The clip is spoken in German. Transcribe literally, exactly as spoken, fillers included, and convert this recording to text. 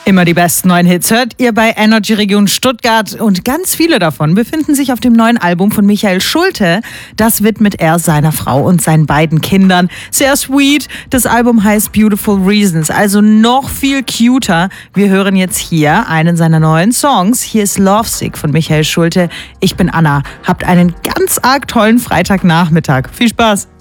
Immer die besten neuen Hits hört ihr bei Energy Region Stuttgart und ganz viele davon befinden sich auf dem neuen Album von Michael Schulte. Das widmet er seiner Frau und seinen beiden Kindern. Sehr sweet. Das Album heißt Beautiful Reasons, also noch viel cuter. Wir hören jetzt hier einen seiner neuen Songs. Hier ist Lovesick von Michael Schulte. Ich bin Anna. Habt einen ganz arg tollen Freitagnachmittag. Viel Spaß.